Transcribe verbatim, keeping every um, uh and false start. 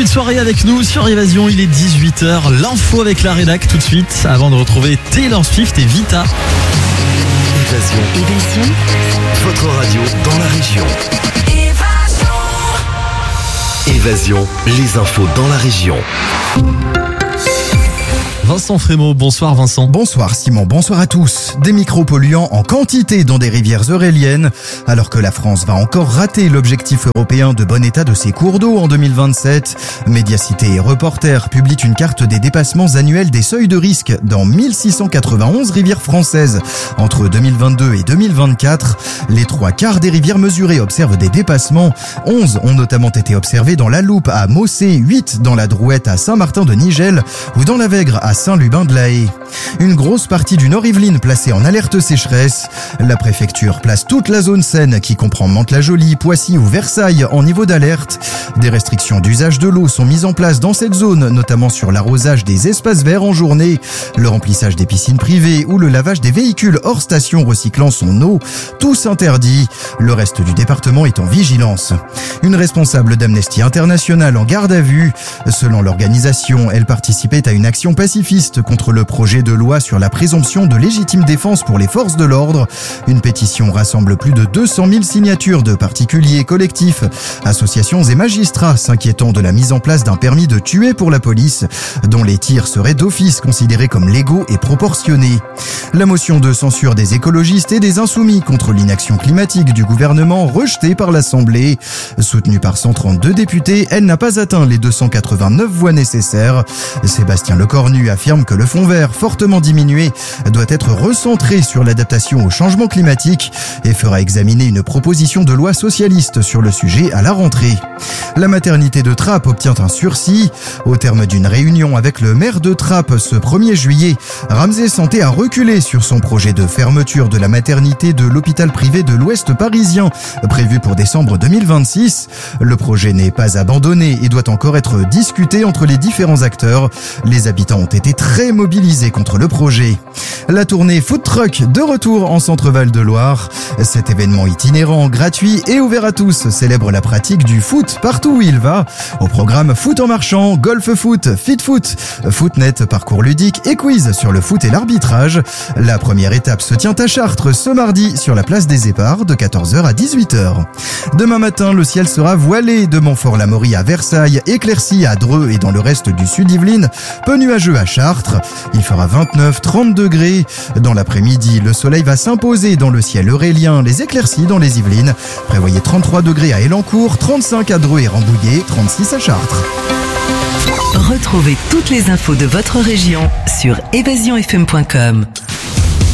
de soirée avec nous sur Évasion, il est dix-huit heures. L'info avec la rédac tout de suite, avant de retrouver Taylor Swift et Vita. Évasion. Évasion. Votre radio dans la région. Évasion. Évasion, les infos dans la région. Vincent Frémaux, bonsoir Vincent. Bonsoir Simon, bonsoir à tous. Des micropolluants en quantité dans des rivières euréliennes, alors que la France va encore rater l'objectif européen de bon état de ses cours d'eau en deux mille vingt-sept. Médiacité et Reporter publient une carte des dépassements annuels des seuils de risque dans mille six cent quatre-vingt-onze rivières françaises. Entre deux mille vingt-deux et deux mille vingt-quatre, les trois quarts des rivières mesurées observent des dépassements. onze ont notamment été observés dans la Loupe à Mossé, huit dans la Drouette à Saint-Martin-de-Nigel ou dans la Vègre à Saint-Lubin-de-la-Haye. Une grosse partie du Nord-Yvelines placée en alerte sécheresse. La préfecture place toute la zone Seine qui comprend Mantes-la-Jolie, Poissy ou Versailles en niveau d'alerte. Des restrictions d'usage de l'eau sont mises en place dans cette zone, notamment sur l'arrosage des espaces verts en journée, le remplissage des piscines privées ou le lavage des véhicules hors station recyclant son eau. Tous interdits. Le reste du département est en vigilance. Une responsable d'Amnesty International en garde à vue. Selon l'organisation, elle participait à une action pacifiste contre le projet de loi sur la présomption de légitime défense pour les forces de l'ordre. Une pétition rassemble plus de deux cent mille signatures de particuliers, collectifs, associations et magistrats s'inquiétant de la mise en place d'un permis de tuer pour la police, dont les tirs seraient d'office considérés comme légaux et proportionnés. La motion de censure des écologistes et des insoumis contre l'inaction climatique du gouvernement rejetée par l'Assemblée. Soutenue par cent trente-deux députés, elle n'a pas atteint les deux cent quatre-vingt-neuf voix nécessaires. Sébastien Lecornu affirme que le fonds vert, fortement diminué, doit être recentré sur l'adaptation au changement climatique et fera examiner une proposition de loi socialiste sur le sujet à la rentrée. La maternité de Trappes obtient un sursis. Au terme d'une réunion avec le maire de Trappes ce premier juillet, Ramsey Santé a reculé sur son projet de fermeture de la maternité de l'hôpital privé de l'Ouest parisien, prévu pour décembre deux mille vingt-six. Le projet n'est pas abandonné et doit encore être discuté entre les différents acteurs. Les habitants ont été très mobilisés contre le projet. La tournée Food Truck de retour en Centre-Val de Loire. Cet événement itinérant, gratuit et ouvert à tous célèbre la pratique du foot partout où il va. Au programme foot en marchant, golf foot, fit foot, footnet, parcours ludique et quiz sur le foot et l'arbitrage. La première étape se tient à Chartres ce mardi sur la place des Éparts de quatorze heures à dix-huit heures. Demain matin, le ciel sera voilé de Montfort-l'Amaury à Versailles, éclairci à Dreux et dans le reste du Sud-Yvelines, peu nuageux à Chartres. Il fera vingt-neuf à trente degrés. Dans l'après-midi, le soleil va s'imposer dans le ciel eurélien, les éclaircies dans les Yvelines. Prévoyez trente-trois degrés à Elancourt, trente-cinq à Dreux et Rambouillet, trente-six à Chartres. Retrouvez toutes les infos de votre région sur évasion f m point com.